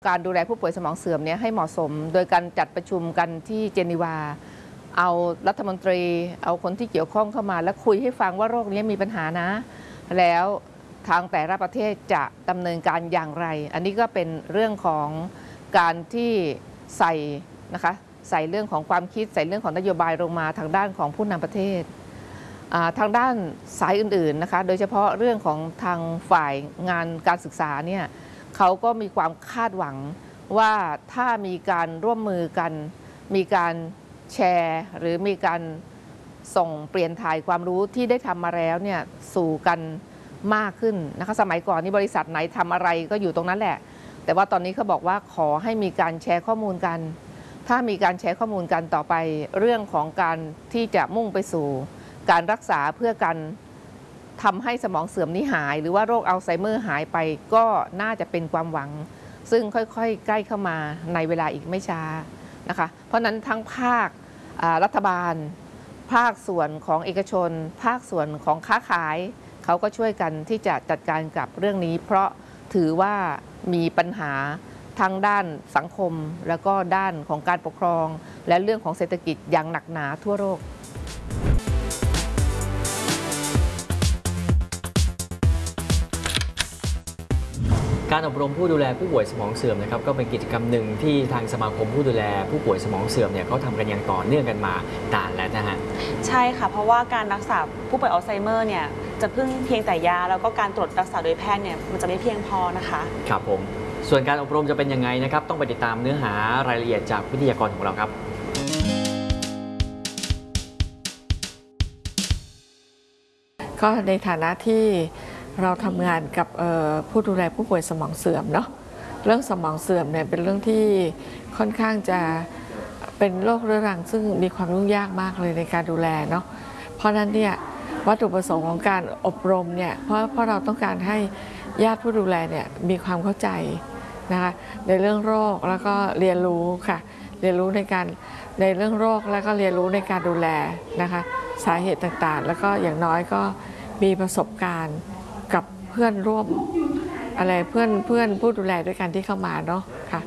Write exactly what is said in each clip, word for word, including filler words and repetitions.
การดูแลผู้ป่วยสมองเสื่อมเนี่ยให้เหมาะสมโดยการจัดประชุมกันที่เจนีวาเอารัฐมนตรีเอาคนที่เกี่ยวข้องเข้ามาแล้วคุยให้ฟังว่าโรคนี้มีปัญหานะแล้วทางแต่ละประเทศจะดำเนินการอย่างไรอันนี้ก็เป็นเรื่องของการที่ใส่นะคะใส่เรื่องของความคิดใส่เรื่องของนโยบายลงมาทางด้านของผู้นำประเทศทางด้านสายอื่นๆนะคะโดยเฉพาะเรื่องของทางฝ่ายงานการศึกษาเนี่ยเขาก็มีความคาดหวังว่าถ้ามีการร่วมมือกันมีการแชร์หรือมีการส่งเปลี่ยนถ่ายความรู้ที่ได้ทำมาแล้วเนี่ยสู่กันมากขึ้นนะคะสมัยก่อนนี่บริษัทไหนทำอะไรก็อยู่ตรงนั้นแหละแต่ว่าตอนนี้เขาบอกว่าขอให้มีการแชร์ข้อมูลกันถ้ามีการแชร์ข้อมูลกันต่อไปเรื่องของการที่จะมุ่งไปสู่การรักษาเพื่อการทำให้สมองเสื่อมนี้หายหรือว่าโรคอัลไซเมอร์หายไปก็น่าจะเป็นความหวังซึ่งค่อยๆใกล้เข้ามาในเวลาอีกไม่ช้านะคะเพราะนั้นทั้งภาครัฐบาลภาคส่วนของเอกชนภาคส่วนของค้าขายเขาก็ช่วยกันที่จะจัดการกับเรื่องนี้เพราะถือว่ามีปัญหาทั้งด้านสังคมแล้วก็ด้านของการปกครองและเรื่องของเศรษฐกิจอย่างหนักหนาทั่วโลกการอบรมผู้ดูแลผู้ป่วยสมองเสื่อมนะครับก็เป็นกิจกรรมหนึ่งที่ทางสมาคมผู้ดูแลผู้ป่วยสมองเสื่อมเนี่ยเขาทำกันอย่างต่อเนื่องกันมานานแล้วนะฮะใช่ค่ะเพราะว่าการรักษาผู้ป่วยอัลไซเมอร์เนี่ยจะพึ่งเพียงแต่ยาแล้วก็การตรวจรักษาโดยแพทย์เนี่ยมันจะไม่เพียงพอนะคะครับผมส่วนการอบรมจะเป็นยังไงนะครับต้องไปติดตามเนื้อหารายละเอียดจากวิทยากรของเราครับก็ในฐานะที่เราทำงานกับผู้ดูแลผู้ป่วยสมองเสื่อมเนาะเรื่องสมองเสื่อมเนี่ยเป็นเรื่องที่ค่อนข้างจะเป็นโรคเรื้อรังซึ่งมีความยุ่งยากมากเลยในการดูแลเนาะเพราะนั้นเนี่ยวัตถุประสงค์ของการอบรมเนี่ยเพราะเพราะเราต้องการให้ญาติผู้ดูแลเนี่ยมีความเข้าใจนะคะในเรื่องโรคแล้วก็เรียนรู้ค่ะเรียนรู้ในการในเรื่องโรคแล้วก็เรียนรู้ในการดูแลนะคะสาเหตุต่างๆแล้วก็อย่างน้อยก็มีประสบการณ์กับเพื่อนร่วมอะไรเพื่อนเพื่อนผู้ดูแลด้วยกันที่เข้ามาเนาะค่ะ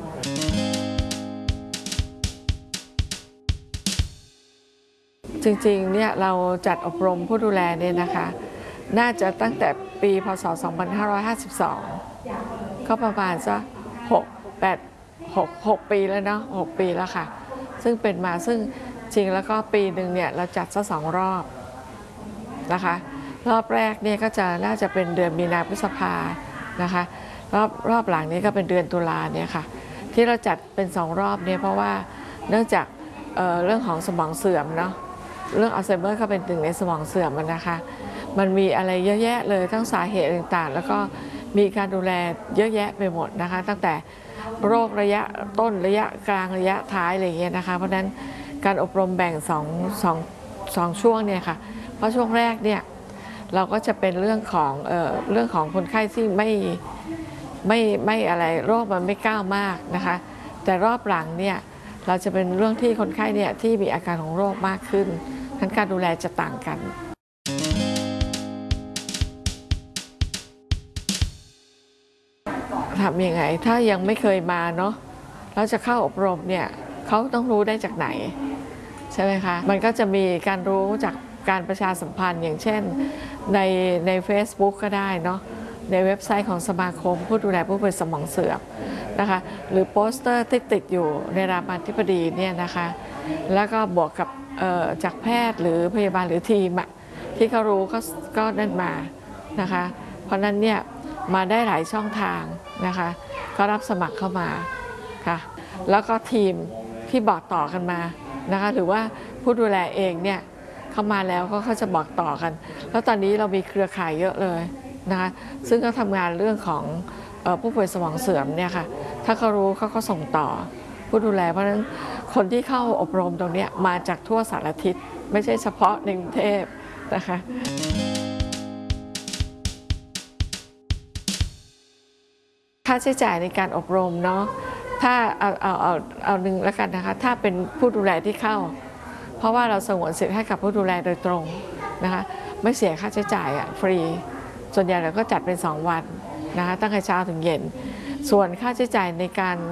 จริงๆเนี่ยเราจัดอบรมผู้ดูแลเนี่ยนะคะน่าจะตั้งแต่ปีพ.ศ. สองพันห้าร้อยห้าสิบสองก็ประมาณสักหก แปด หก หกปีแล้วเนาะหกปีแล้วค่ะซึ่งเป็นมาซึ่งจริงแล้วก็ปีหนึ่งเนี่ยเราจัดซะสองรอบนะคะรอบแรกเนี่ยก็จะน่าจะเป็นเดือนมีนาพฤษภานะคะรอบรอบหลังนี้ก็เป็นเดือนตุลาเนี่ยค่ะที่เราจัดเป็นสองรอบเนี่ยเพราะว่าเนื่องจาก เอ่อ เรื่องของสมองเสื่อมเนาะเรื่องอัลไซเมอร์ก็เป็นหนึ่งในสมองเสื่อมนะคะมันมีอะไรเยอะแยะเลยทั้งสาเหตุต่างๆแล้วก็มีการดูแลเยอะแยะไปหมดนะคะตั้งแต่โรคระยะต้นระยะกลางระยะท้ายอะไรอย่างเงี้ยนะคะเพราะฉะนั้นการอบรมแบ่งสองสองสองช่วงเนี่ยค่ะเพราะช่วงแรกเนี่ยเราก็จะเป็นเรื่องของเอ่อเรื่องของคนไข้ที่ไม่ไม่ไม่อะไรโรคมันไม่ก้าวมากนะคะแต่รอบหลังเนี่ยเราจะเป็นเรื่องที่คนไข้เนี่ยที่มีอาการของโรคมากขึ้นทั้งการดูแลจะต่างกันทำยังไงถ้ายังไม่เคยมาเนาะเราจะเข้าอบรมเนี่ยเขาต้องรู้ได้จากไหนใช่ไหมคะมันก็จะมีการรู้จากการประชาสัมพันธ์อย่างเช่นในใน Facebook ก็ได้เนาะในเว็บไซต์ของสมาคมผู้ดูแลผู้ป่วยสมองเสื่อมนะคะหรือโปสเตอร์ที่ติดอยู่ในรามาธิบดีเนี่ยนะคะแล้วก็บวกกับจากแพทย์หรือพยาบาลหรือทีมที่เขารู้ก็ก็นั่นมานะคะเพราะนั้นเนี่ยมาได้หลายช่องทางนะคะก็รับสมัครเข้ามาค่ะแล้วก็ทีมที่บอกต่อกันมานะคะหรือว่าผู้ดูแลเองเนี่ยเข้ามาแล้วก็เขาจะบอกต่อกันแล้วตอนนี้เรามีเครือข่ายเยอะเลยนะคะซึ่งก็ทำงานเรื่องของผู้ป่วยสมองเสื่อมเนี่ยค่ะถ้าเขารู้เขาก็ส่งต่อผู้ดูแลเพราะฉะนั้นคนที่เข้าอบรมตรงนี้มาจากทั่วสารทิศไม่ใช่เฉพาะในกรุงเทพนะคะค่าใช้จ่ายในการอบรมเนาะถ้าเอาเอาเอาเอาหนึ่งแล้วกันนะคะถ้าเป็นผู้ดูแลที่เข้าเพราะว่าเราสงวนสิทธิ์ให้กับผู้ดูแลโดยตรงนะคะไม่เสียค่าใช้จ่ายอะฟรีส่วนใหญ่เราก็จัดเป็นสองวันนะคะตั้งแต่เช้าถึงเย็นส่วนค่าใช้จ่ายในการ